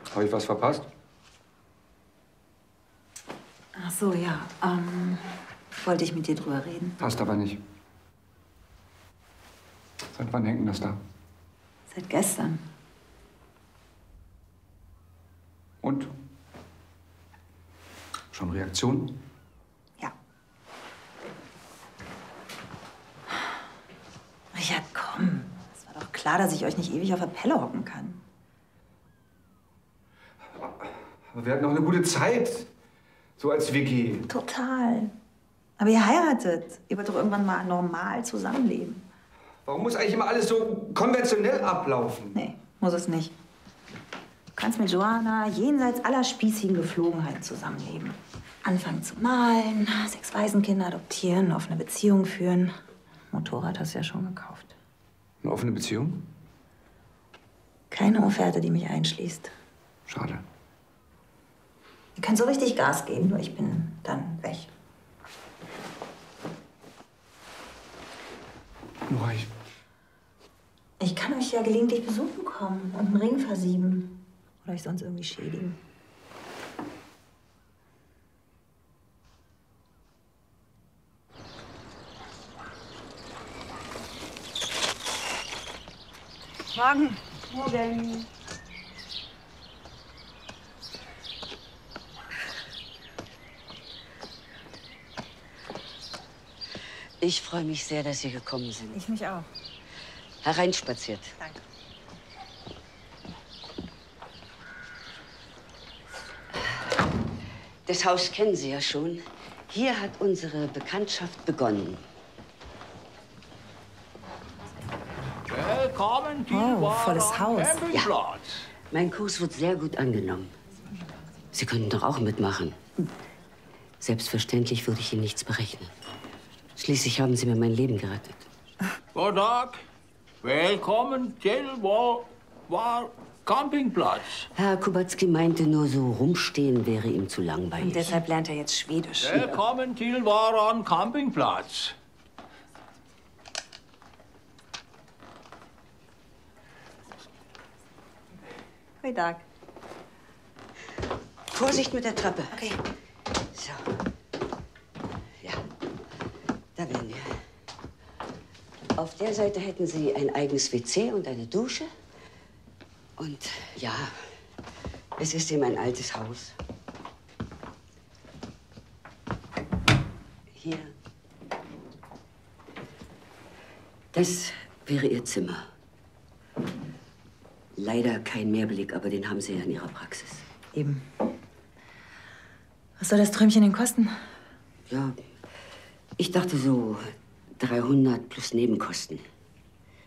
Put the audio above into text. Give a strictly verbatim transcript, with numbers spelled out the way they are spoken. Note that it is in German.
Habe ich was verpasst? Ach so, ja. Ähm, wollte ich mit dir drüber reden. Passt aber nicht. Seit wann hängt denn das da? Seit gestern. Und? Schon Reaktion? Ja. Richard, komm. Es war doch klar, dass ich euch nicht ewig auf der Pelle hocken kann. Aber wir hatten noch eine gute Zeit. So als W G. Total. Aber ihr heiratet. Ihr wollt doch irgendwann mal normal zusammenleben. Warum muss eigentlich immer alles so konventionell ablaufen? Nee, muss es nicht. Du kannst mit Joanna jenseits aller spießigen Geflogenheiten zusammenleben. Anfangen zu malen, sechs Waisenkinder adoptieren, offene Beziehungen führen. Motorrad hast du ja schon gekauft. Eine offene Beziehung? Keine Offerte, die mich einschließt. Schade. Ihr könnt so richtig Gas geben, nur ich bin dann weg. Nora, ich... Ich kann euch ja gelegentlich besuchen kommen und einen Ring versieben. Oder euch sonst irgendwie schädigen. Morgen. Morgen. Ich freue mich sehr, dass Sie gekommen sind. Ich mich auch. Hereinspaziert. Danke. Das Haus kennen Sie ja schon. Hier hat unsere Bekanntschaft begonnen. Willkommen, Oh, volles Haus. Ja, mein Kurs wird sehr gut angenommen. Sie können doch auch mitmachen. Selbstverständlich würde ich Ihnen nichts berechnen. Schließlich haben Sie mir mein Leben gerettet. Guten Tag. Willkommen, Tilwar war Campingplatz. Herr Kubacki meinte nur, so rumstehen wäre ihm zu langweilig. Und deshalb lernt er jetzt Schwedisch. Willkommen, Tilwar an Campingplatz. Guten Tag. Vorsicht mit der Treppe. Okay. So. Ja, da wären wir. Auf der Seite hätten Sie ein eigenes W C und eine Dusche. Und ja, es ist eben ein altes Haus. Hier. Das wäre Ihr Zimmer. Leider kein Mehrblick, aber den haben Sie ja in Ihrer Praxis. Eben. Was soll das Träumchen denn kosten? Ja, ich dachte so dreihundert plus Nebenkosten.